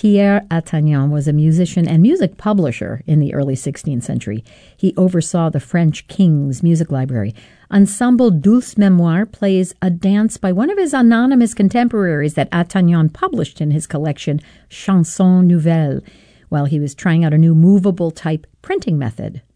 Pierre Attagnan was a musician and music publisher in the early 16th century. He oversaw the French king's music library. Ensemble Dulce Memoire plays a dance by one of his anonymous contemporaries that Attagnan published in his collection Chansons Nouvelles, while he was trying out a new movable type printing method.